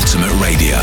Ultimate Radio.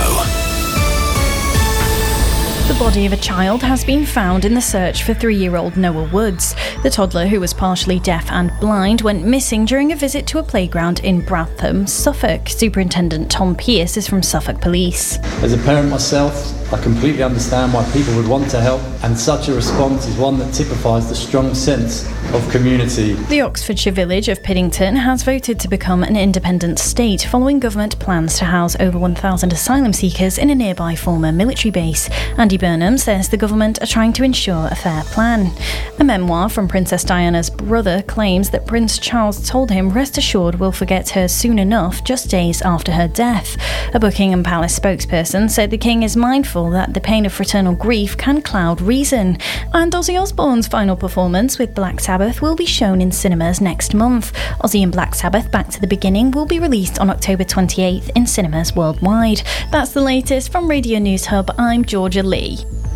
The body of a child has been found in the search for 3-year-old Noah Woods. The toddler, who was partially deaf and blind, went missing during a visit to a playground in Bratham, Suffolk. Superintendent Tom Pearce is from Suffolk Police. As a parent myself, I completely understand why people would want to help, and such a response is one that typifies the strong sense of community. The Oxfordshire village of Piddington has voted to become an independent state following government plans to house over 1,000 asylum seekers in a nearby former military base. Andy Burnham says the government are trying to ensure a fair plan. A memoir from Princess Diana's brother claims that Prince Charles told him rest assured we'll forget her soon enough, just days after her death. A Buckingham Palace spokesperson said the king is mindful that the pain of fraternal grief can cloud reason. And Ozzy Osbourne's final performance with Black Sabbath will be shown in cinemas next month. Ozzy and Black Sabbath Back to the Beginning will be released on October 28th in cinemas worldwide. That's the latest from Radio News Hub. I'm Georgia Lee.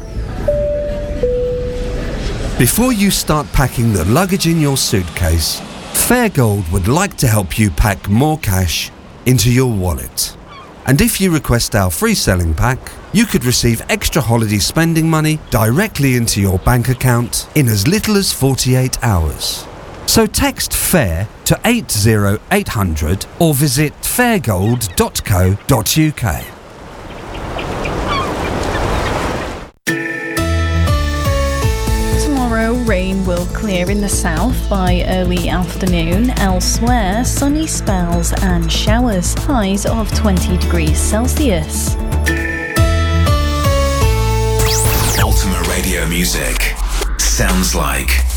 Before you start packing the luggage in your suitcase, Fairgold would like to help you pack more cash into your wallet. And if you request our free selling pack, you could receive extra holiday spending money directly into your bank account in as little as 48 hours. So text FAIR to 80800 or visit fairgold.co.uk. Rain will clear in the south by early afternoon. Elsewhere, sunny spells and showers. Highs of 20 degrees Celsius. Ultimate Radio music sounds like